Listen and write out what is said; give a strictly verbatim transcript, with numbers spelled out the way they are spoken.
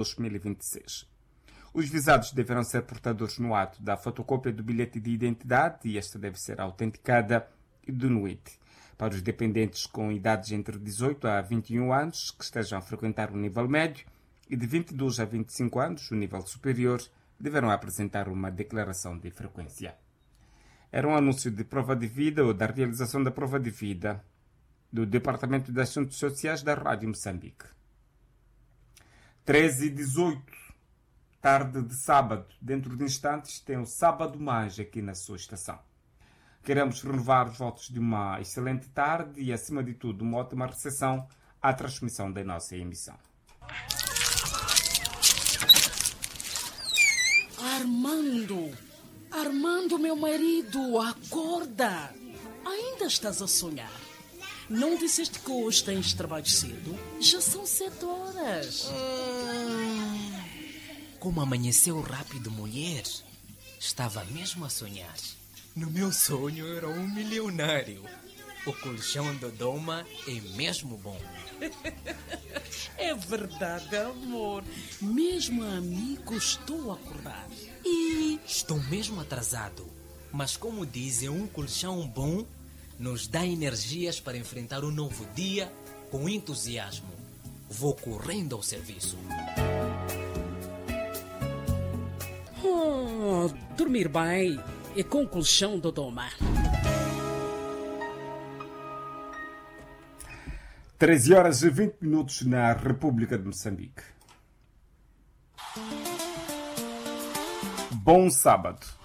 dois mil e vinte e seis. Os visados deverão ser portadores no ato da fotocópia do bilhete de identidade e esta deve ser autenticada de noite. Para os dependentes com idades entre dezoito a vinte e um anos que estejam a frequentar o nível médio e de vinte e dois a vinte e cinco anos, o nível superior, deverão apresentar uma declaração de frequência. Era um anúncio de prova de vida ou da realização da prova de vida do Departamento de Assuntos Sociais da Rádio Moçambique. treze e dezoito, tarde de sábado. Dentro de instantes tem o Sábado Mais aqui na sua estação. Queremos renovar os votos de uma excelente tarde e, acima de tudo, uma ótima recepção à transmissão da nossa emissão. Armando! Armando, meu marido, acorda! Ainda estás a sonhar? Não disseste que hoje tens trabalho cedo? Já são sete horas. Hum, como amanheceu rápido, mulher. Estava mesmo a sonhar. No meu sonho era um milionário. O colchão do Doma é mesmo bom. É verdade, amor. Mesmo a amigo estou a acordar. E estou mesmo atrasado. Mas como dizem, um colchão bom nos dá energias para enfrentar um novo dia com entusiasmo. Vou correndo ao serviço. Oh, dormir bem e com colchão do Doma. treze horas e vinte minutos na República de Moçambique. Bom sábado.